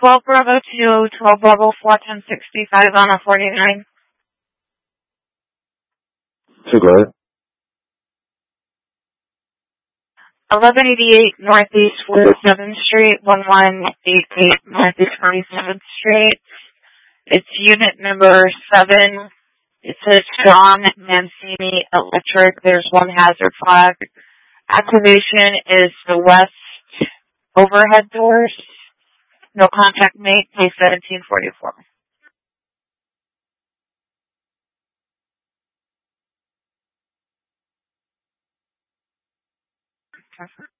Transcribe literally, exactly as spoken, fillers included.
twelve Bravo two, twelve Bravo four, ten sixty-five on a forty-nine. So go ahead. eleven eighty-eight Northeast forty-seventh Street, eleven eighty-eight Northeast forty-seventh Street. It's unit number seven. It says John Mancini Electric. There's one hazard flag. Activation is the west overhead doors. No contact made. Pay seventeen forty-four. Perfect.